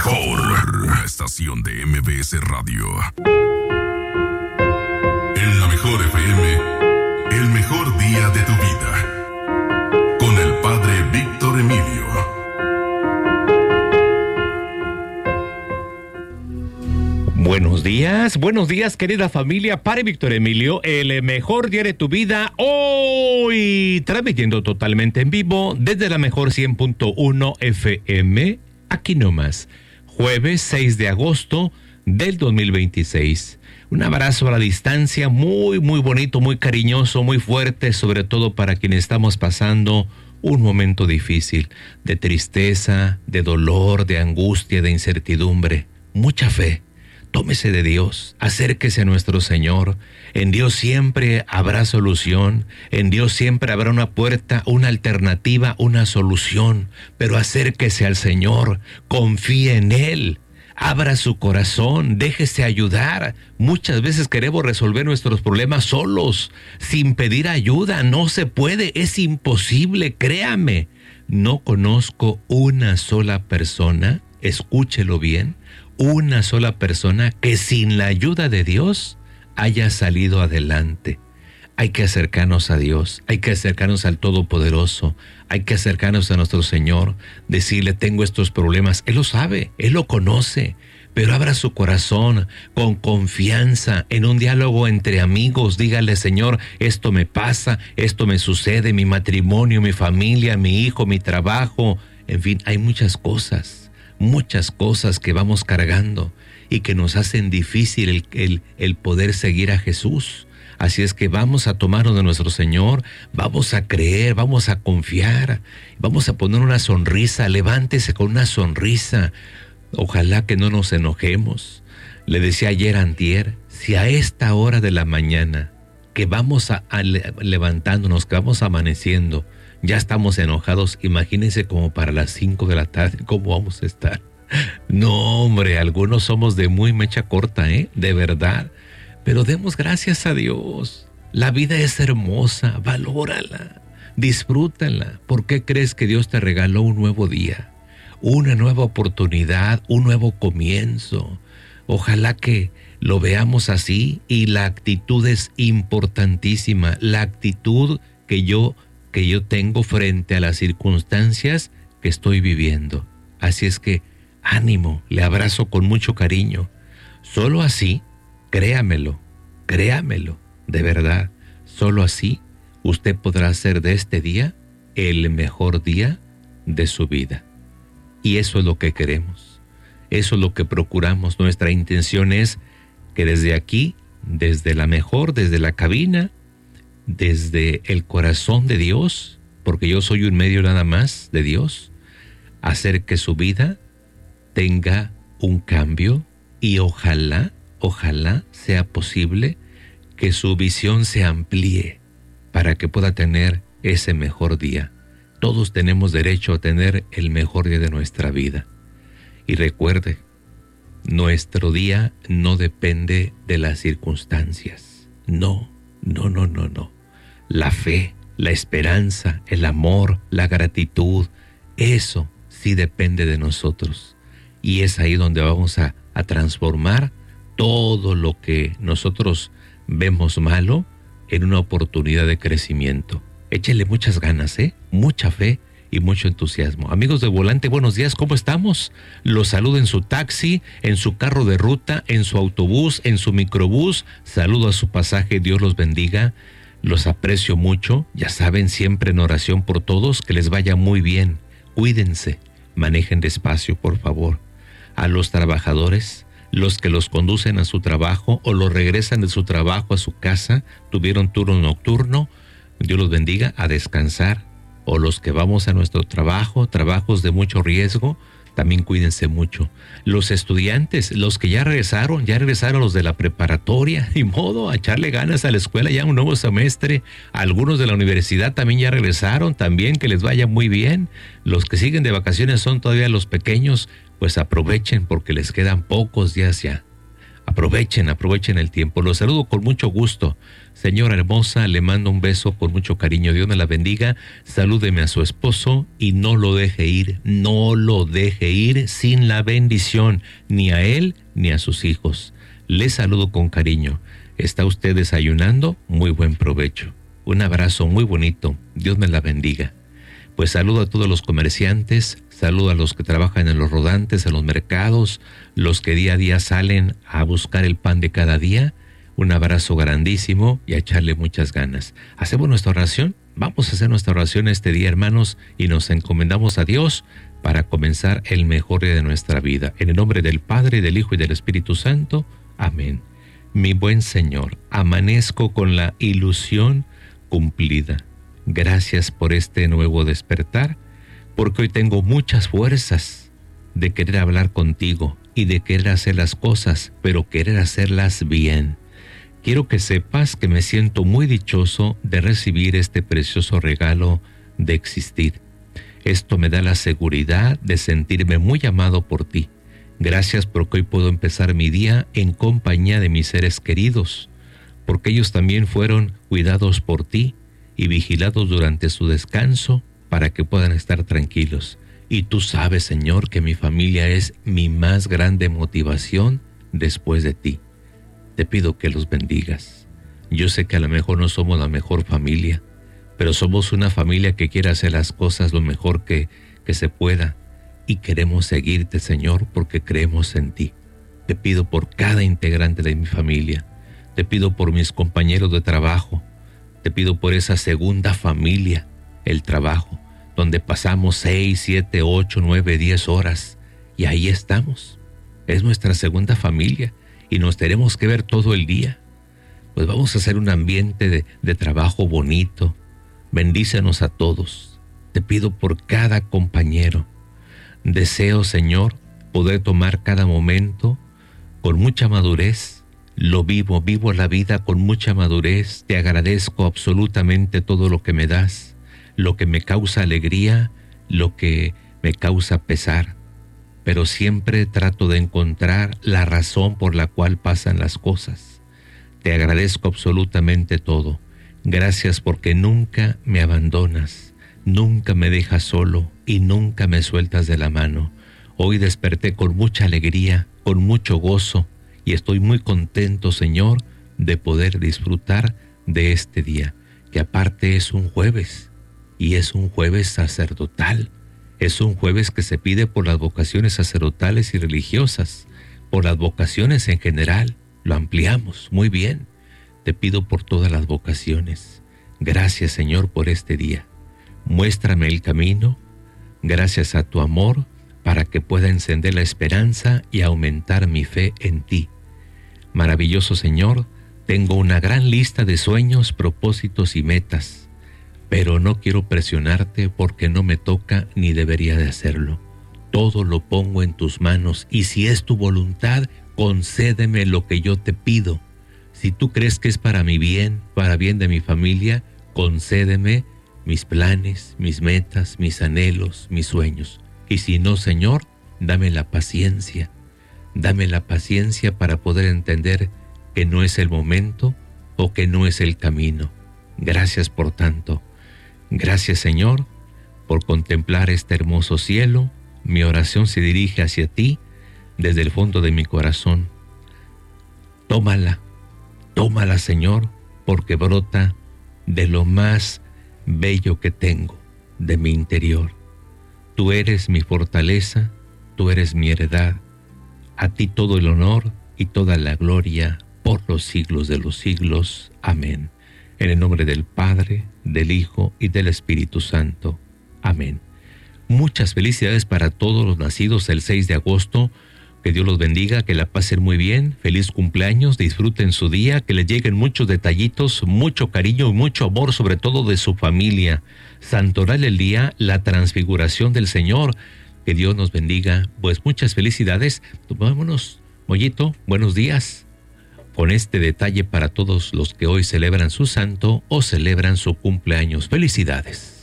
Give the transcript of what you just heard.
mejor estación de MBS Radio. En la mejor FM, el mejor día de tu vida. Con el padre Víctor Emilio. Buenos días querida familia, padre Víctor Emilio, el mejor día de tu vida, hoy transmitiendo totalmente en vivo desde la mejor 100.1 FM, aquí nomás, jueves 6 de agosto del 2026. Un abrazo a la distancia, muy bonito, muy cariñoso, muy fuerte, sobre todo para quienes estamos pasando un momento difícil, de tristeza, de dolor, de angustia, de incertidumbre. Mucha fe. Tómese de Dios, acérquese a nuestro Señor. En Dios siempre habrá solución, en Dios siempre habrá una puerta, una alternativa, una solución. Pero acérquese al Señor, confíe en Él, abra su corazón, déjese ayudar. Muchas veces queremos resolver nuestros problemas solos, sin pedir ayuda. No se puede, es imposible, créame. No conozco una sola persona, escúchelo bien, una sola persona que sin la ayuda de Dios haya salido adelante. Hay que acercarnos a Dios, hay que acercarnos al Todopoderoso, hay que acercarnos a nuestro Señor, decirle tengo estos problemas. Él lo sabe, Él lo conoce, pero abra su corazón con confianza en un diálogo entre amigos. Dígale, Señor, esto me pasa, esto me sucede, mi matrimonio, mi familia, mi hijo, mi trabajo, en fin, hay muchas cosas que vamos cargando y que nos hacen difícil el poder seguir a Jesús. Así es que vamos a tomarnos de nuestro Señor, vamos a creer, vamos a confiar, vamos a poner una sonrisa, levántese con una sonrisa. Ojalá que no nos enojemos. Le decía ayer antier, si a esta hora de la mañana que vamos levantándonos, que vamos amaneciendo, ya estamos enojados, imagínense como para las 5 de la tarde, ¿cómo vamos a estar? No, hombre, algunos somos de muy mecha corta, de verdad. Pero demos gracias a Dios. La vida es hermosa, valórala, disfrútala. ¿Por qué crees que Dios te regaló un nuevo día? Una nueva oportunidad, un nuevo comienzo. Ojalá que lo veamos así, y la actitud es importantísima. La actitud que yo tengo frente a las circunstancias que estoy viviendo. Así es que, ánimo, le abrazo con mucho cariño. Solo así, créamelo, de verdad, solo así usted podrá hacer de este día el mejor día de su vida. Y eso es lo que queremos, eso es lo que procuramos. Nuestra intención es que desde aquí, desde la cabina, desde el corazón de Dios, porque yo soy un medio nada más de Dios, hacer que su vida tenga un cambio, y ojalá sea posible que su visión se amplíe para que pueda tener ese mejor día. Todos tenemos derecho a tener el mejor día de nuestra vida. Y recuerde, nuestro día no depende de las circunstancias. No. La fe, la esperanza, el amor, la gratitud, eso sí depende de nosotros. Y es ahí donde vamos a transformar todo lo que nosotros vemos malo en una oportunidad de crecimiento. Échele muchas ganas, mucha fe y mucho entusiasmo. Amigos de Volante, buenos días, ¿cómo estamos? Los saludo en su taxi, en su carro de ruta, en su autobús, en su microbús. Saludo a su pasaje, Dios los bendiga. Los aprecio mucho, ya saben, siempre en oración por todos, que les vaya muy bien. Cuídense, manejen despacio, por favor. A los trabajadores, los que los conducen a su trabajo o los regresan de su trabajo a su casa, tuvieron turno nocturno, Dios los bendiga, a descansar. O los que vamos a nuestro trabajo, trabajos de mucho riesgo, también cuídense mucho. Los estudiantes, los que ya regresaron los de la preparatoria, ni modo, a echarle ganas a la escuela, ya un nuevo semestre. Algunos de la universidad también ya regresaron, también que les vaya muy bien. Los que siguen de vacaciones son todavía los pequeños, pues aprovechen porque les quedan pocos días ya. Aprovechen el tiempo. Los saludo con mucho gusto. Señora hermosa, le mando un beso con mucho cariño. Dios me la bendiga. Salúdeme a su esposo y no lo deje ir sin la bendición, ni a él ni a sus hijos. Le saludo con cariño. ¿Está usted desayunando? Muy buen provecho. Un abrazo muy bonito. Dios me la bendiga. Pues saludo a todos los comerciantes, saludo a los que trabajan en los rodantes, en los mercados, los que día a día salen a buscar el pan de cada día. Un abrazo grandísimo y a echarle muchas ganas. ¿Hacemos nuestra oración? Vamos a hacer nuestra oración este día, hermanos, y nos encomendamos a Dios para comenzar el mejor día de nuestra vida. En el nombre del Padre, del Hijo y del Espíritu Santo. Amén. Mi buen Señor, amanezco con la ilusión cumplida. Gracias por este nuevo despertar, porque hoy tengo muchas fuerzas de querer hablar contigo y de querer hacer las cosas, pero querer hacerlas bien. Quiero que sepas que me siento muy dichoso de recibir este precioso regalo de existir. Esto me da la seguridad de sentirme muy amado por ti. Gracias porque hoy puedo empezar mi día en compañía de mis seres queridos, porque ellos también fueron cuidados por ti y vigilados durante su descanso para que puedan estar tranquilos. Y tú sabes, Señor, que mi familia es mi más grande motivación después de ti. Te pido que los bendigas. Yo sé que a lo mejor no somos la mejor familia, pero somos una familia que quiere hacer las cosas lo mejor que se pueda y queremos seguirte, Señor, porque creemos en ti. Te pido por cada integrante de mi familia. Te pido por mis compañeros de trabajo. Te pido por esa segunda familia, el trabajo, donde pasamos 6, 7, 8, 9, 10 horas y ahí estamos. Es nuestra segunda familia y nos tenemos que ver todo el día. Pues vamos a hacer un ambiente de trabajo bonito. Bendícenos a todos. Te pido por cada compañero. Deseo, Señor, poder tomar cada momento con mucha madurez. Lo vivo la vida con mucha madurez. Te agradezco absolutamente todo lo que me das, lo que me causa alegría, lo que me causa pesar. Pero siempre trato de encontrar la razón por la cual pasan las cosas. Te agradezco absolutamente todo. Gracias porque nunca me abandonas, nunca me dejas solo y nunca me sueltas de la mano. Hoy desperté con mucha alegría, con mucho gozo. Y estoy muy contento, Señor, de poder disfrutar de este día, que aparte es un jueves, y es un jueves sacerdotal. Es un jueves que se pide por las vocaciones sacerdotales y religiosas, por las vocaciones en general. Lo ampliamos, muy bien. Te pido por todas las vocaciones. Gracias, Señor, por este día. Muéstrame el camino, gracias a tu amor, para que pueda encender la esperanza y aumentar mi fe en ti. Maravilloso Señor, tengo una gran lista de sueños, propósitos y metas, pero no quiero presionarte porque no me toca ni debería de hacerlo. Todo lo pongo en tus manos y si es tu voluntad, concédeme lo que yo te pido. Si tú crees que es para mi bien, para bien de mi familia, concédeme mis planes, mis metas, mis anhelos, mis sueños. Y si no, Señor, dame la paciencia. Dame la paciencia para poder entender que no es el momento o que no es el camino. Gracias por tanto. Gracias, Señor, por contemplar este hermoso cielo. Mi oración se dirige hacia ti desde el fondo de mi corazón. Tómala, Señor, porque brota de lo más bello que tengo, de mi interior. Tú eres mi fortaleza, tú eres mi heredad. A ti todo el honor y toda la gloria por los siglos de los siglos. Amén. En el nombre del Padre, del Hijo y del Espíritu Santo. Amén. Muchas felicidades para todos los nacidos el 6 de agosto. Que Dios los bendiga, que la pasen muy bien. Feliz cumpleaños, disfruten su día, que les lleguen muchos detallitos, mucho cariño y mucho amor, sobre todo de su familia. Santoral el día, la transfiguración del Señor. Que Dios nos bendiga. Pues muchas felicidades. Vámonos, Mollito, buenos días. Con este detalle para todos los que hoy celebran su santo o celebran su cumpleaños. Felicidades.